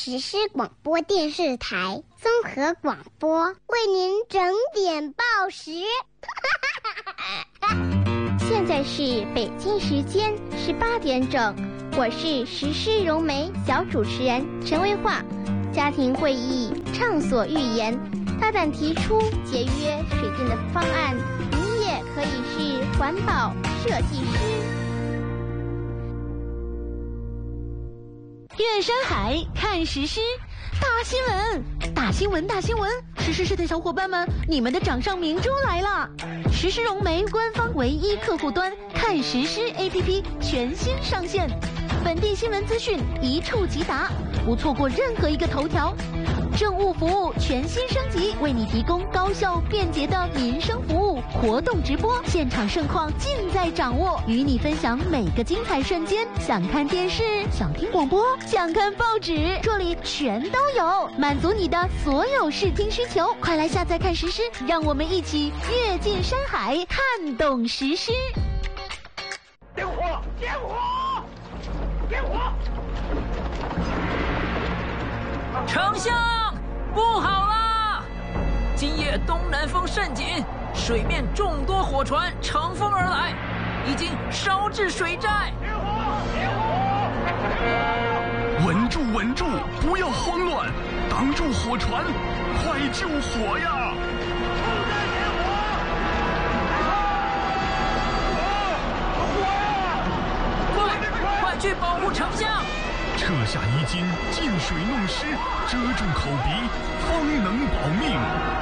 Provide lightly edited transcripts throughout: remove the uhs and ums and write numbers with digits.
实施广播电视台综合广播，为您整点报时。现在是北京时间18点整，我是时施融媒小主持人陈维桦。家庭会议畅所欲言，大胆提出节约水电的方案，您也可以是环保设计师。 越山海看时施，大新闻，大新闻，大新闻！时施室的小伙伴们，你们的掌上明珠来了！时施融媒官方唯一客户端看时施 APP 全新上线，本地新闻资讯一触即达，不错过任何一个头条。政务服务全新升级，为你提供高效便捷的民生服务，活动直播，现场盛况尽在掌握，与你分享每个精彩瞬间。想看电视，想听广播，想看报纸，这里全都有，满足你的所有视听需求。快来下载看时施，让我们一起跃进山海，看懂时施。 点火！点火！点火！ 丞相，不好啦！今夜东南风甚紧，水面众多火船乘风而来，已经烧至水寨。 点火！点火！ 稳住，稳住，不要慌乱，挡住火船，快救火呀！ 快去保护丞相！ 撤下衣襟，进水弄湿，遮住口鼻，方能保命。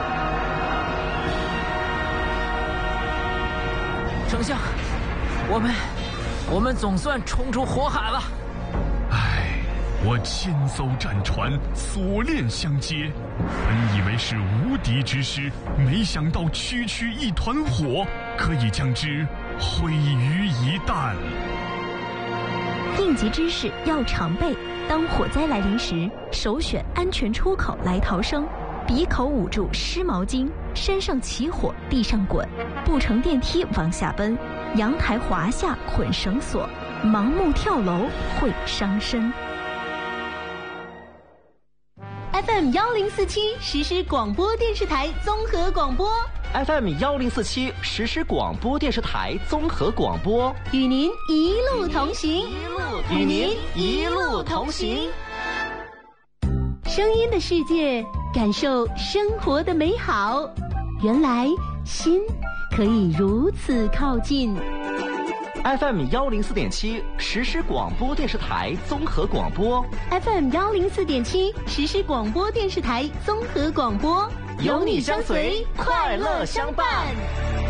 丞相，我们总算冲出火海了。 唉，我千艘战船锁链相接，本以为是无敌之师，没想到区区一团火，可以将之毁于一旦。 应急知识要常备，当火灾来临时，首选安全出口来逃生，鼻口捂住湿毛巾，山上起火地上滚，不乘电梯往下奔，阳台滑下捆绳索，盲目跳楼会伤身。FM 1047实施广播电视台综合广播。 FM 1047实施广播电视台综合广播， 与您一路同行， 与您一路同行。 声音的世界，感受生活的美好。原来心可以如此靠近。 FM 104.7实施广播电视台综合广播。 FM 104.7实施广播电视台综合广播。 有你相随，快乐相伴。